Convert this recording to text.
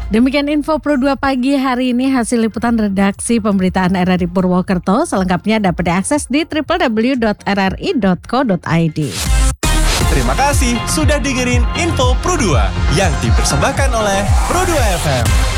Demikian info Pro 2 pagi hari ini, hasil liputan redaksi pemberitaan RRI Purwokerto. Selengkapnya dapat diakses di www.rri.co.id. Terima kasih sudah dengerin info Pro 2 yang dipersembahkan oleh Pro 2 FM.